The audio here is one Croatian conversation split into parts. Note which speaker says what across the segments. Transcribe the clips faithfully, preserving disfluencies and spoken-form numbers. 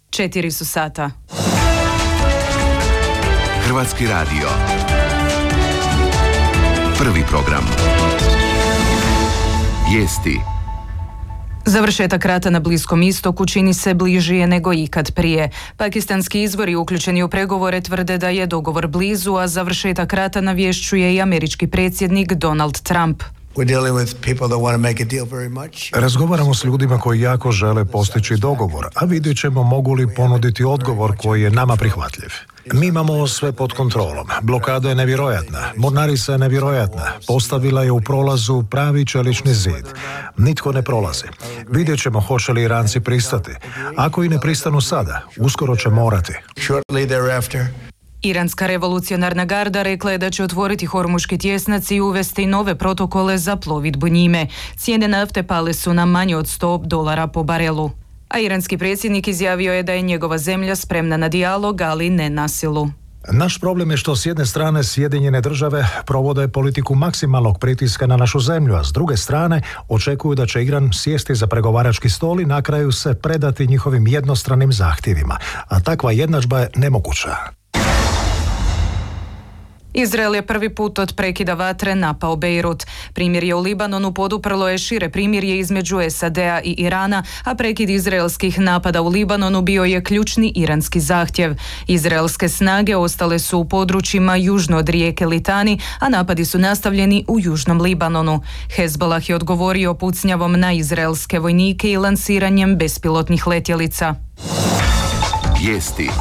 Speaker 1: Četiri su sata.
Speaker 2: Hrvatski radio. Prvi program. Vijesti.
Speaker 1: Završetak rata na Bliskom istoku čini se bližije nego ikad prije. Pakistanski izvori uključeni u pregovore tvrde da je dogovor blizu, a završetak rata navješćuje i američki predsjednik Donald Trump.
Speaker 3: Razgovaramo s ljudima koji jako žele postići dogovor, a vidjet ćemo mogu li ponuditi odgovor koji je nama prihvatljiv. Mi imamo sve pod kontrolom. Blokada je nevjerojatna. Mornarica je nevjerojatna. Postavila je u prolazu pravi čelični zid. Nitko ne prolazi. Vidjet ćemo hoće li Iranci pristati. Ako i ne pristanu sada, uskoro će morati.
Speaker 1: Iranska revolucionarna garda rekla je da će otvoriti Hormuški tjesnac i uvesti nove protokole za plovidbu njime. Cijene nafte pale su na manje od sto dolara po barelu. A iranski predsjednik izjavio je da je njegova zemlja spremna na dijalog, ali ne na silu.
Speaker 3: Naš problem je što s jedne strane Sjedinjene države provode politiku maksimalnog pritiska na našu zemlju, a s druge strane očekuju da će Iran sjesti za pregovarački stol i na kraju se predati njihovim jednostranim zahtjevima. A takva jednadžba je nemoguća.
Speaker 1: Izrael je prvi put od prekida vatre napao Bejrut. Primirje u Libanonu poduprlo je šire primirje između S A D-a i Irana, a prekid izraelskih napada u Libanonu bio je ključni iranski zahtjev. Izraelske snage ostale su u područjima južno od rijeke Litani, a napadi su nastavljeni u južnom Libanonu. Hezbollah je odgovorio pucnjavom na izraelske vojnike i lansiranjem bespilotnih letjelica.
Speaker 2: Vijesti.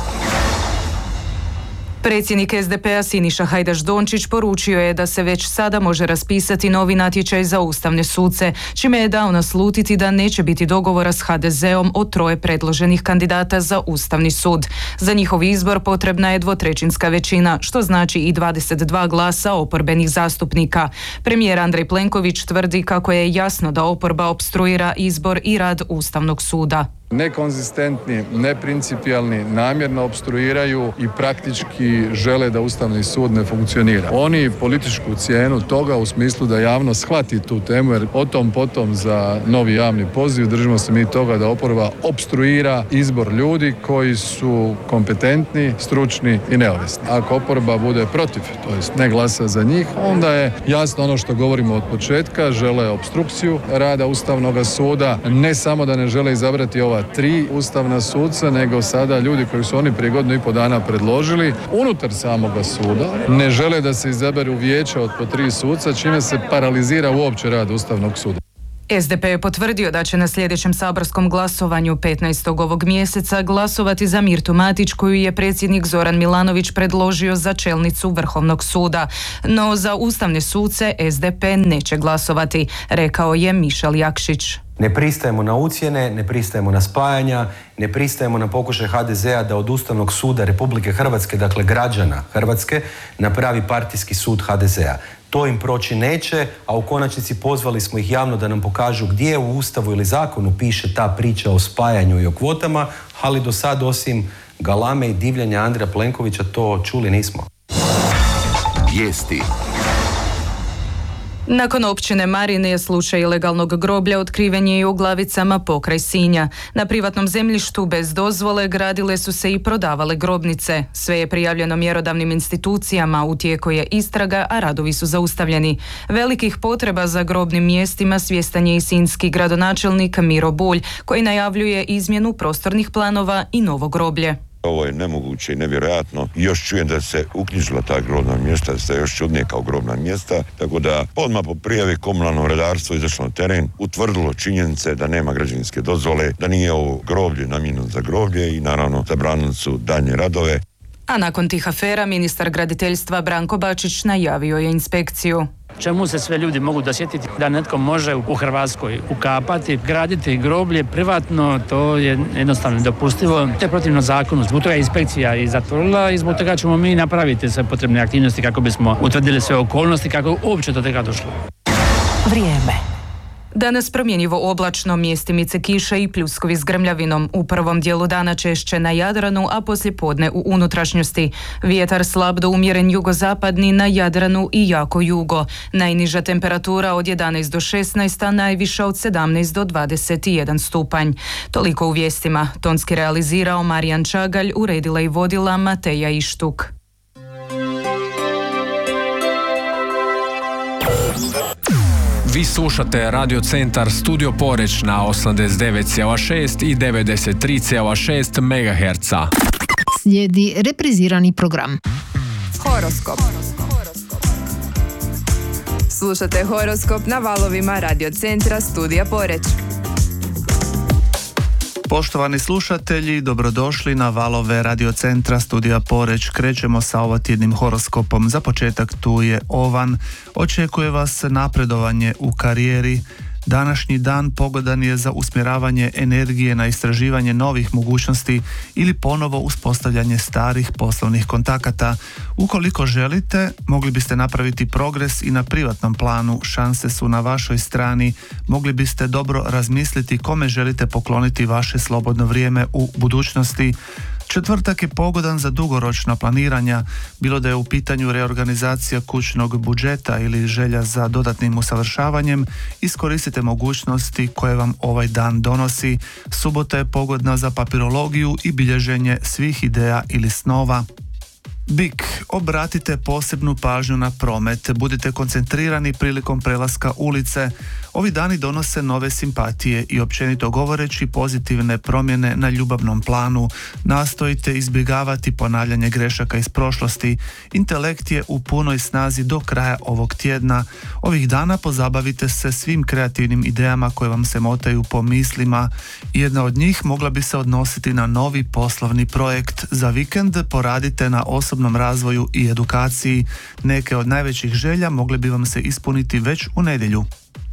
Speaker 1: Predsjednik S D P-a Siniša Hajdaš Dončić poručio je da se već sada može raspisati novi natječaj za ustavne suce, čime je dao naslutiti da neće biti dogovora s H D Z-om o troje predloženih kandidata za Ustavni sud. Za njihov izbor potrebna je dvotrećinska većina, što znači i dvadeset dva glasa oporbenih zastupnika. Premijer Andrej Plenković tvrdi kako je jasno da oporba opstruira izbor i rad Ustavnog suda.
Speaker 4: Nekonzistentni, neprincipijalni, namjerno opstruiraju i praktički žele da Ustavni sud ne funkcionira. Oni političku cijenu toga u smislu da javnost shvati tu temu, jer o tom potom za novi javni poziv držimo se mi toga da oporba opstruira izbor ljudi koji su kompetentni, stručni i neovisni. Ako oporba bude protiv, to jest ne glasa za njih, onda je jasno ono što govorimo od početka, žele opstrukciju rada Ustavnog suda, ne samo da ne žele izabrati ova tri ustavna suca, nego sada ljudi koji su oni prije godinu i pol dana predložili unutar samoga suda ne žele da se izaberu vijeća od po tri suca, čime se paralizira uopće rad Ustavnog suda.
Speaker 1: S D P je potvrdio da će na sljedećem saborskom glasovanju petnaestog ovog mjeseca glasovati za Mirtu Matić, koju je predsjednik Zoran Milanović predložio za čelnicu Vrhovnog suda. No za ustavne suce S D P neće glasovati, rekao je Mišel Jakšić.
Speaker 5: Ne pristajemo na ucjene, ne pristajemo na spajanja, ne pristajemo na pokušaj H D Z-a da od Ustavnog suda Republike Hrvatske, dakle građana Hrvatske, napravi partijski sud H D Z-a. To im proći neće, a u konačnici pozvali smo ih javno da nam pokažu gdje u Ustavu ili zakonu piše ta priča o spajanju i o kvotama, ali do sad osim galame i divljanja Andreja Plenkovića to čuli nismo.
Speaker 2: Vijesti.
Speaker 1: Nakon općine Marine slučaj ilegalnog groblja otkriven je i u Glavicama pokraj Sinja. Na privatnom zemljištu bez dozvole gradile su se i prodavale grobnice. Sve je prijavljeno mjerodavnim institucijama, u tijeku je istraga, a radovi su zaustavljeni. Velikih potreba za grobnim mjestima svjestan je i sinjski gradonačelnik Miro Bulj, koji najavljuje izmjenu prostornih planova i novo groblje.
Speaker 6: Ovo je nemoguće i nevjerojatno. Još čujem da se uknjižila ta grobna mjesta, da se još čudnije kao grobna mjesta, tako da odmah po prijavi komunalno redarstvo izašlo na teren, utvrdilo činjenice da nema građevinske dozvole, da nije ovo groblje namijenjeno za groblje i naravno zabranili su daljnje radove.
Speaker 1: A nakon tih afera ministar graditeljstva Branko Bačić najavio je inspekciju.
Speaker 7: Čemu se sve ljudi mogu dosjetiti da netko može u Hrvatskoj ukapati, graditi groblje privatno, to je jednostavno nedopustivo. To je protivno zakonu. Zbog toga je inspekcija i zatvorila i zbog toga ćemo mi napraviti sve potrebne aktivnosti kako bismo utvrdili sve okolnosti, kako je uopće do toga došlo.
Speaker 8: Vrijeme.
Speaker 1: Danas promjenjivo oblačno, mjestimice kiše i pljuskovi s grmljavinom. U prvom dijelu dana češće na Jadranu, a poslije podne u unutrašnjosti. Vjetar slab do umjeren jugozapadni na Jadranu i jako jugo. Najniža temperatura od jedanaest do šesnaest, a najviša od sedamnaest do dvadeset jedan stupanj. Toliko u vijestima. Tonski realizirao Marijan Čagalj, uredila i vodila Mateja Ištuk.
Speaker 8: Vi slušate Radio Centar Studio Poreć na osamdeset devet zarez šest i devedeset tri zarez šest megaherca.
Speaker 9: Slijedi reprizirani program.
Speaker 10: Horoskop. Slušate horoskop na valovima Radio Centra Studija Poreć.
Speaker 11: Poštovani slušatelji, dobrodošli na valove Radio Centra Studija Poreć. Krećemo sa ovotjednim horoskopom. Za početak tu je Ovan. Očekuje vas napredovanje u karijeri. Današnji dan pogodan je za usmjeravanje energije na istraživanje novih mogućnosti ili ponovo uspostavljanje starih poslovnih kontakata. Ukoliko želite, mogli biste napraviti progres i na privatnom planu. Šanse su na vašoj strani. Mogli biste dobro razmisliti kome želite pokloniti vaše slobodno vrijeme u budućnosti. Četvrtak je pogodan za dugoročna planiranja, bilo da je u pitanju reorganizacija kućnog budžeta ili želja za dodatnim usavršavanjem. Iskoristite mogućnosti koje vam ovaj dan donosi. Subota je pogodna za papirologiju i bilježenje svih ideja ili snova. Bik, obratite posebnu pažnju na promet, budite koncentrirani prilikom prelaska ulice. Ovi dani donose nove simpatije i općenito govoreći pozitivne promjene na ljubavnom planu. Nastojite izbjegavati ponavljanje grešaka iz prošlosti. Intelekt je u punoj snazi do kraja ovog tjedna. Ovih dana pozabavite se svim kreativnim idejama koje vam se motaju po mislima. Jedna od njih mogla bi se odnositi na novi poslovni projekt. Za vikend poradite na osobnom razvoju i edukaciji. Neke od najvećih želja mogle bi vam se ispuniti već u nedjelju.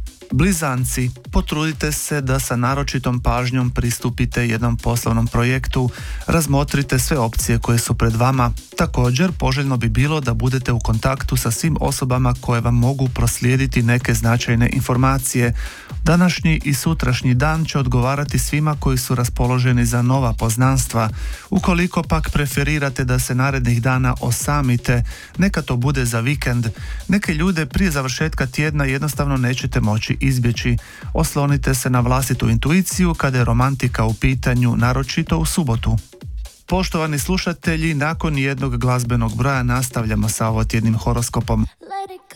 Speaker 11: Blizanci, potrudite se da sa naročitom pažnjom pristupite jednom poslovnom projektu, razmotrite sve opcije koje su pred vama. Također, poželjno bi bilo da budete u kontaktu sa svim osobama koje vam mogu proslijediti neke značajne informacije. Današnji i sutrašnji dan će odgovarati svima koji su raspoloženi za nova poznanstva. Ukoliko pak preferirate da se narednih dana osamite, neka to bude za vikend. Neke ljude prije završetka tjedna jednostavno nećete moći izbjeći. Oslonite se na vlastitu intuiciju kada je romantika u pitanju, naročito u subotu. Poštovani slušatelji, nakon jednog glazbenog broja nastavljamo sa ovotjednim horoskopom.
Speaker 12: Let it go.